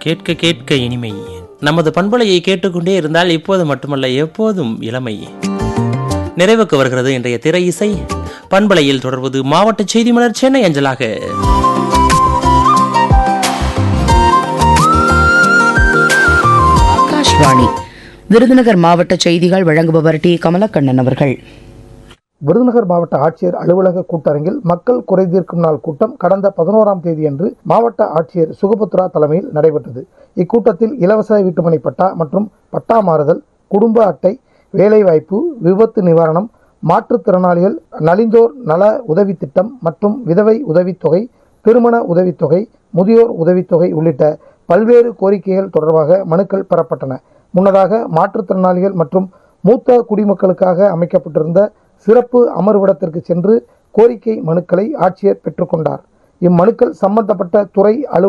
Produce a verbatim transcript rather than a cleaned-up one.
கேட்க கேட்க இனிமை. நமது பண்பலையை கேட்டுக்கொண்டே இருந்தால் இப்போது மட்டுமல்ல எப்போதும் இளமை. நிறைவுக்கு வருகிறது இன்றைய திரை இசை. பண்பலையில் தொடர்வது மாவட்ட செய்தி மலர் சென்னை அஞ்சலாக. ஆகாஷ்வாணி விருதுநகர் மாவட்ட செய்திகள் வழங்குபவர் டி கமலக்கண்ணன் அவர்கள். விருதுநகர் மாவட்ட ஆட்சியர் அலுவலக கூட்டரங்கில் மக்கள் குறைதீர்க்கும் நாள் கூட்டம் கடந்த பதினோராம் தேதியன்று மாவட்ட ஆட்சியர் சுகபுத்ரா தலைமையில் நடைபெற்றது. இக்கூட்டத்தில் இலவச வீட்டுமனை பட்டா மற்றும் பட்டா மாறுதல், குடும்ப அட்டை, வேலைவாய்ப்பு, விபத்து நிவாரணம், மாற்றுத்திறனாளிகள் நலிந்தோர் நல உதவி திட்டம் மற்றும் விதவை உதவித்தொகை, திருமண உதவித்தொகை, முதியோர் உதவித்தொகை உள்ளிட்ட பல்வேறு கோரிக்கைகள் தொடர்பாக மனுக்கள் பெறப்பட்டன. முன்னதாக மாற்றுத்திறனாளிகள் மற்றும் மூத்த குடிமக்களுக்காக அமைக்கப்பட்டிருந்த சிறப்பு அமர்விடத்திற்கு சென்று கோரிக்கை மனுக்களை ஆட்சியர் பெற்றுக்கொண்டார். இம்மனுக்கள் சம்பந்தப்பட்ட துறை அலுவலர்